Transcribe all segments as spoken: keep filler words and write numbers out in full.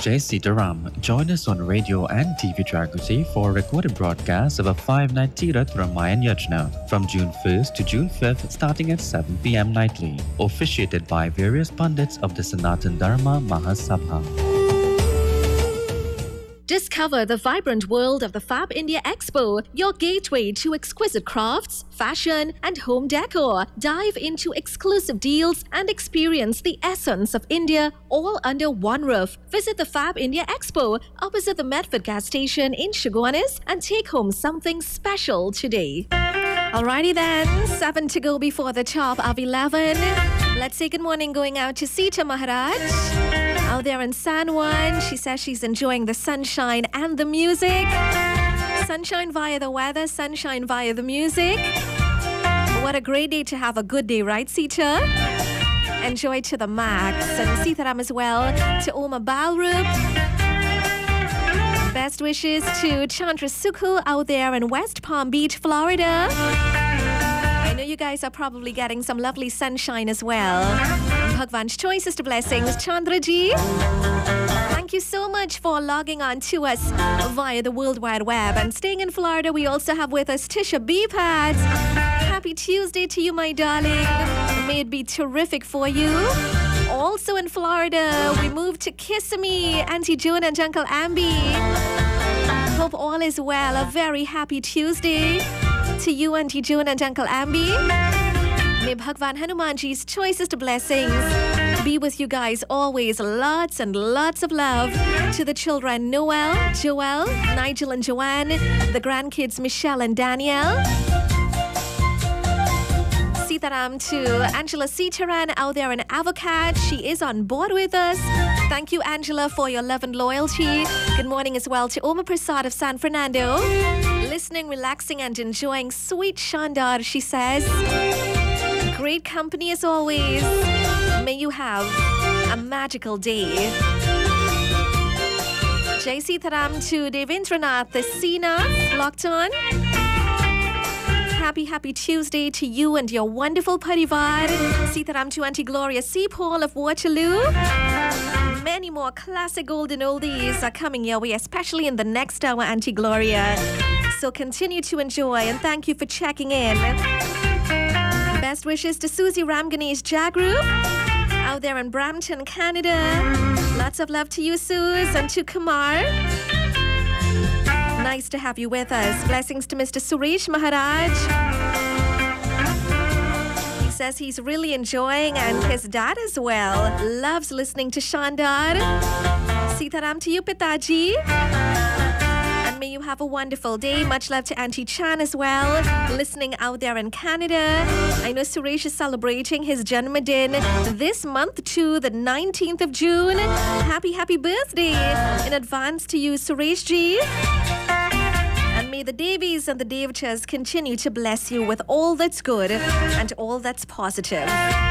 Jai Sitaram. Join us on radio and T V Jagriti for a recorded broadcast of a five-night Tirath Ramayan Yajna from June first to June fifth starting at seven p.m. nightly, officiated by various pundits of the Sanatan Dharma Mahasabha. Discover the vibrant world of the Fab India Expo, your gateway to exquisite crafts, fashion, and home decor. Dive into exclusive deals and experience the essence of India all under one roof. Visit the Fab India Expo opposite the Medford gas station in Chaguanas and take home something special today. Alrighty then, seven to go before the top of eleven. Let's say good morning going out to Sita Maharaj. Out there in San Juan, she says she's enjoying the sunshine and the music. Sunshine via the weather, sunshine via the music. What a great day to have a good day, right, Sita? Enjoy to the max. And Sitaram as well to Oma Balrup. Best wishes to Chandra Sukhu out there in West Palm Beach, Florida. I know you guys are probably getting some lovely sunshine as well. Bhagwan's choicest blessings, Chandraji. Thank you so much for logging on to us via the World Wide Web. And staying in Florida, we also have with us Tisha B. Pads. Happy Tuesday to you, my darling. May it be terrific for you. Also in Florida, we moved to Kissimmee, Auntie June and Uncle Ambi. Hope all is well. A very happy Tuesday to you, Auntie June and Uncle Ambi. May Bhagwan Hanumanji's choicest blessings be with you guys always. Lots and lots of love to the children Noel, Joel, Nigel and Joanne, the grandkids Michelle and Danielle. Sitaram to Angela Sitaran out there in Avocat. She is on board with us. Thank you, Angela, for your love and loyalty. Good morning as well to Oma Prasad of San Fernando. Listening, relaxing and enjoying sweet Shandar, she says. Great company as always. May you have a magical day. Jai Sitaram to Devendranath, the Sina, locked on. Happy, happy Tuesday to you and your wonderful parivar. Sitaram to Auntie Gloria C. Paul of Waterloo. Many more classic golden oldies are coming your way, especially in the next hour, Auntie Gloria. So continue to enjoy and thank you for checking in. Best wishes to Susie Ramganesh Jagrup out there in Brampton, Canada. Lots of love to you, Suze, and to Kumar. Nice to have you with us. Blessings to Mister Suresh Maharaj. He says he's really enjoying, and his dad as well loves listening to Shandar. Sitaram to you, Pitaji. And may you have a wonderful day. Much love to Auntie Chan as well, listening out there in Canada. I know Suresh is celebrating his Janmadin this month too, the nineteenth of June. Happy, happy birthday in advance to you, Suresh ji. And may the Devis and the Devachas continue to bless you with all that's good and all that's positive.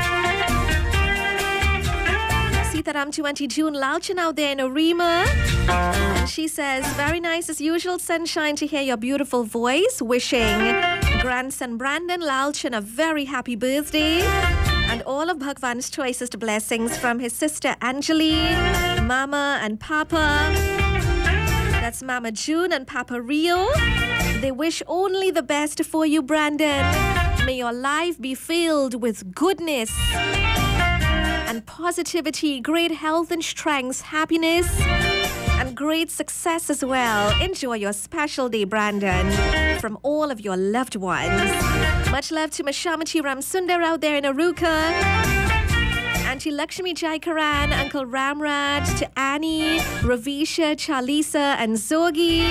Sitaram to Auntie June Lalchan out there in Arima. And she says, very nice as usual, sunshine, to hear your beautiful voice. Wishing grandson Brandon Lalchan a very happy birthday. And all of Bhagwan's choicest blessings from his sister Anjali, Mama and Papa. That's Mama June and Papa Rio. They wish only the best for you, Brandon. May your life be filled with goodness and positivity, great health and strength, happiness, and great success as well. Enjoy your special day, Brandon, from all of your loved ones. Much love to Mashamachi Ramsundar out there in Aruka. Auntie Lakshmi Jaikaran, Uncle Ramraj, to Annie, Ravisha, Chalisa, and Zogi.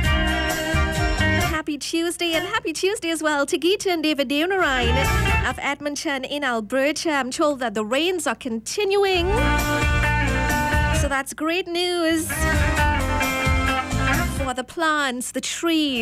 Happy Tuesday, and happy Tuesday as well to Geeta and David Deonarine of Edmonton in Alberta. I'm told that the rains are continuing, so that's great news for the plants, the trees.